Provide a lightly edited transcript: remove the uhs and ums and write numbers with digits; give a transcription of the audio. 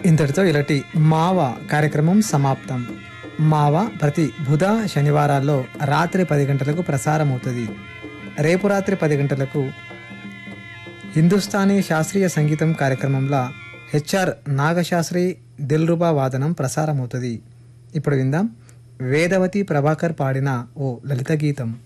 ఇంతటితో ఇలాంటి మావా కార్యక్రమం సమాప్తం. మావా ప్రతి బుధ శనివారాల్లో రాత్రి 10 గంటలకు ప్రసారం అవుతుంది. రేపు రాత్రి 10 గంటలకు హిందుస్థానీ శాస్త్రీయ సంగీతం కార్యక్రమంలో హెచ్ఆర్ నాగశాస్త్రి దిల్రుబా వాదనం ప్రసారం అవుతుంది. ఇప్పుడు విందాం వేదవతి ప్రభాకర్ పాడిన ఓ లలిత గీతం.